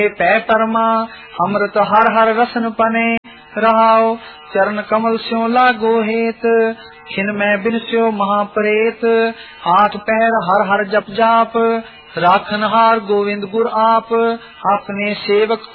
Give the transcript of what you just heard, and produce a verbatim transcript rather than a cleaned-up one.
पै परमा अमृत हर हर रसन पने रहाओ चरण कमल स्यो लागो हेत खिन में बिन स्यो महाप्रेत आठ पैर हर हर जप जाप राखन हार गोविंद गुर आप अपने सेवक